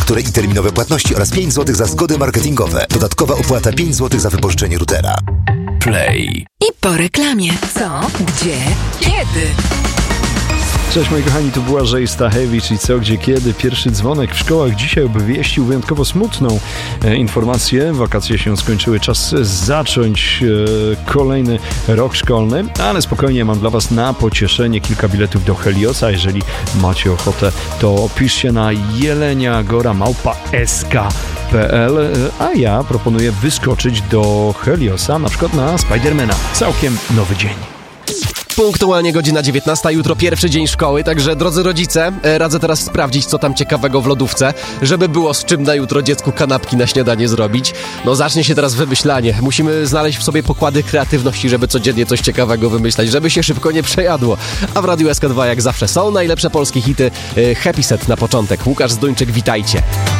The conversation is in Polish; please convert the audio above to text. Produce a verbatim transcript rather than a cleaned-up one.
fakturę i terminowe płatności oraz pięć złotych za zgody marketingowe. Dodatkowa opłata pięć złotych za wypożyczenie routera. Play. I po reklamie. Co? Gdzie? Kiedy? Cześć moi kochani, tu Błażej Stachewicz i co, gdzie, kiedy. Pierwszy dzwonek w szkołach dzisiaj obwieścił wyjątkowo smutną e, informację. Wakacje się skończyły, czas zacząć e, kolejny rok szkolny, ale spokojnie, mam dla Was na pocieszenie kilka biletów do Heliosa. Jeżeli macie ochotę, to piszcie na jelenia gora małpa s k kropka p l, a ja proponuję wyskoczyć do Heliosa, na przykład na Spidermana. Całkiem nowy dzień. Punktualnie godzina dziewiętnasta, jutro pierwszy dzień szkoły, także drodzy rodzice, radzę teraz sprawdzić, co tam ciekawego w lodówce, żeby było z czym na jutro dziecku kanapki na śniadanie zrobić. No zacznie się teraz wymyślanie, musimy znaleźć w sobie pokłady kreatywności, żeby codziennie coś ciekawego wymyślać, żeby się szybko nie przejadło. A w Radiu S K dwa jak zawsze są najlepsze polskie hity. Happy Set na początek. Łukasz Zduńczyk, witajcie.